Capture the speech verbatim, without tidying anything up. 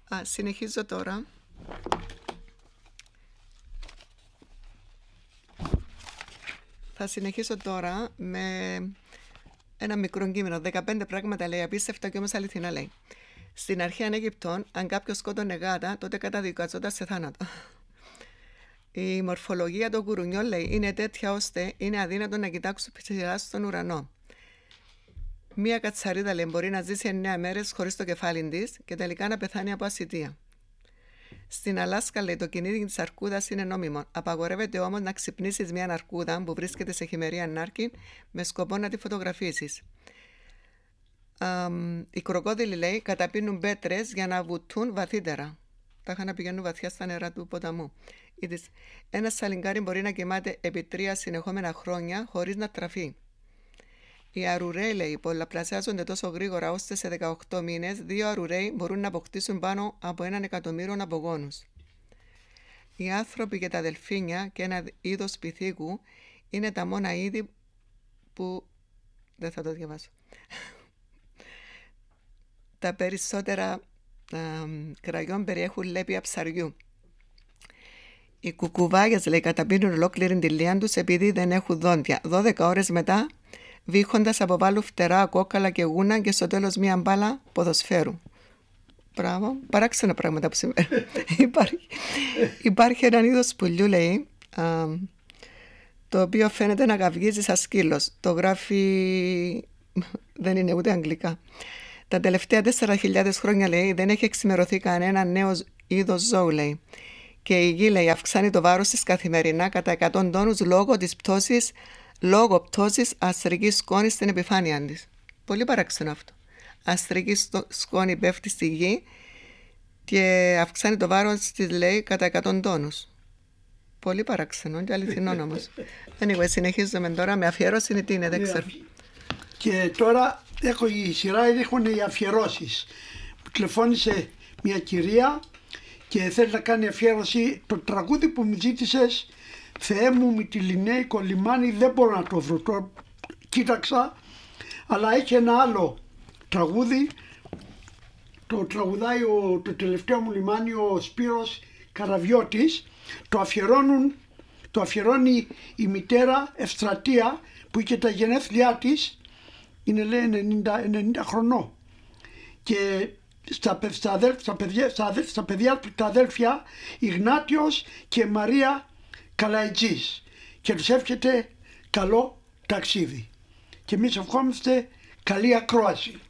Α, συνεχίζω τώρα. Θα συνεχίσω τώρα με ένα μικρό κείμενο. δεκαπέντε πράγματα λέει, απίστευτα και όμως αληθινά λέει. Στην αρχαία Αίγυπτον, αν κάποιος σκότωνε γάτα, τότε καταδικαζόταν σε θάνατο. Η μορφολογία των κουρουνιών λέει είναι τέτοια ώστε είναι αδύνατο να κοιτάξουν ψηλά στον ουρανό. Μία κατσαρίδα λέει μπορεί να ζήσει εννέα μέρες χωρίς το κεφάλι της και τελικά να πεθάνει από ασιτεία. Στην Αλάσκα λέει το κυνήγι της αρκούδας είναι νόμιμο. Απαγορεύεται όμως να ξυπνήσεις μια αρκούδα που βρίσκεται σε χειμερία νάρκη με σκοπό να τη φωτογραφίσεις. Um, οι κροκόδιλοι λέει καταπίνουν πέτρες για να βουτούν βαθύτερα. Τα είχαν να πηγαίνουν βαθιά στα νερά του ποταμού. Ένα σαλιγκάρι μπορεί να κοιμάται επί τρία συνεχόμενα χρόνια χωρίς να τραφεί. Οι αρουραίοι λέει πολλαπλασιάζονται τόσο γρήγορα ώστε σε δεκαοκτώ μήνες δύο αρουραίοι μπορούν να αποκτήσουν πάνω από έναν εκατομμύριο απογόνους. Οι άνθρωποι και τα δελφίνια και ένα είδος πυθίκου είναι τα μόνα είδη που... δεν θα το διαβάσω. Τα περισσότερα α, κραγιόν περιέχουν λέπια ψαριού. Οι κουκουβάγες λέει καταπίνουν ολόκληρη τη λία τους επειδή δεν έχουν δόντια. δώδεκα ώρες μετά βήχοντας αποβάλλουν φτερά, κόκκαλα και γούνα και στο τέλος μία μπάλα ποδοσφαίρου. Μπράβο, παράξενα πράγματα που συμβαίνουν. υπάρχει, υπάρχει έναν είδος πουλιού λέει α, το οποίο φαίνεται να καυγίζει σαν σκύλος. Το γράφει, δεν είναι ούτε αγγλικά. Τα τελευταία τέσσερις χιλιάδες χρόνια λέει δεν έχει εξημερωθεί κανένα νέο είδος ζώου λέει. Και η γη λέει αυξάνει το βάρος της καθημερινά κατά εκατό τόνους λόγω της πτώσης, λόγω πτώσης αστρικής σκόνης στην επιφάνεια της. Πολύ παράξενο αυτό. Αστρική σκόνη πέφτει στη γη και αυξάνει το βάρος της λέει κατά εκατό τόνους. Πολύ παράξενο και αληθινό όμως. Anyway, συνεχίζουμε τώρα με αφιέρωση, τι είναι, δεν ξέρω. Και τώρα έχω η σειρά, έχουν οι αφιερώσεις. Τηλεφώνησε μια κυρία και θέλει να κάνει αφιέρωση το τραγούδι που μου ζήτησες, Θεέ μου Μυτιληναίκο λιμάνι, δεν μπορώ να το βρω, το κοίταξα, αλλά έχει ένα άλλο τραγούδι, το τραγουδάει ο, το τελευταίο μου λιμάνι ο Σπύρος Καραβιώτης, το αφιερώνουν, το αφιερώνει η μητέρα Ευστρατεία που είχε τα γενέθλιά της, είναι λέει ενενήντα, ενενήντα χρονών και στα, στα, αδέλ, στα, παιδιά, στα, αδέλ, στα παιδιά τα αδέλφια Ιγνάτιος και Μαρία Καλαϊτζής και τους εύχεται καλό ταξίδι και εμείς ευχόμαστε καλή ακρόαση.